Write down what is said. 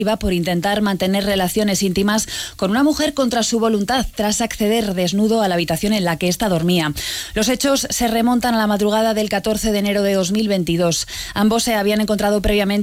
Iba por intentar mantener relaciones íntimas con una mujer contra su voluntad tras acceder desnudo a la habitación en la que ésta dormía. Los hechos se remontan a la madrugada del 14 de enero de 2022. Ambos se habían encontrado previamente